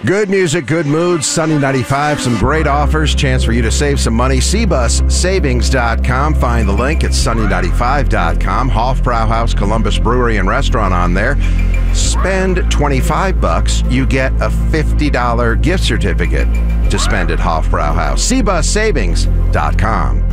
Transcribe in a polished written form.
Good music, good moods, Sunny 95, some great offers, chance for you to save some money. CBusSavings.com. Find the link at sunny95.com. Hofbrauhaus, Columbus Brewery and Restaurant on there. Spend $25, you get a $50 gift certificate to spend at Hofbrauhaus. CBusSavings.com.